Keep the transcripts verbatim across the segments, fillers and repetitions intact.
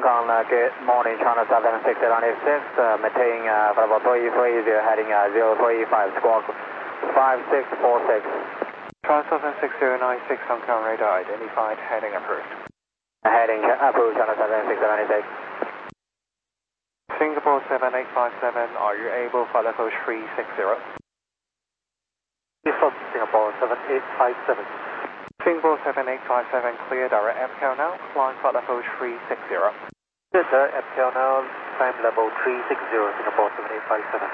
Kong, uh, good morning, China seven six zero nine six, uh, maintain uh, Bravo three three zero, heading uh, zero three five, squawk five six four six. China seven six zero nine six, Hong Kong radar identified, heading approved. Heading approved, China seven six zero nine six. Singapore seven eight five seven, are you able for level three six zero? From Singapore seven eight five seven. Singapore seven eight five seven, clear direct M K L now, climb for level three six zero. Clear direct M K L now, climb level three six zero, Singapore seven eight five seven.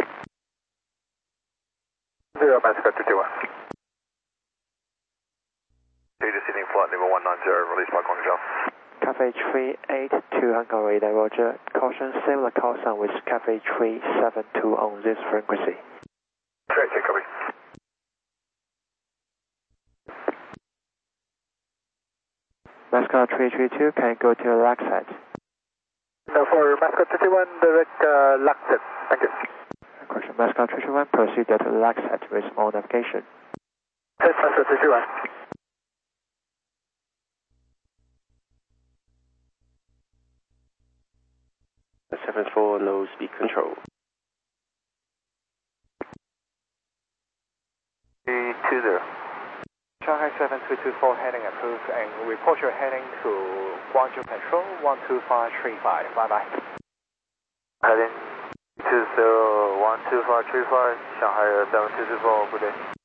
Zero, Mexico two two one. Data seating flight level one nine zero, release by Guangzhou. Cafe three eight two, Hong Kong radar, roger. Caution, similar call sign with Cafe three seven two on this frequency. Great, take copy. Mascot three three two, can you go to Laxat? No, for Mascot two two one, direct uh, Laxat. Thank you. Question, Mascot three two one, proceed to Laxat with all navigation. Yes, Mascot two two one. seven four, low speed control. three two zero. Shanghai seven two two four, heading approved, and report your heading to Guangzhou Control one two five three five. Bye bye. Heading two zero one two five three five, Shanghai seven two two four, good day.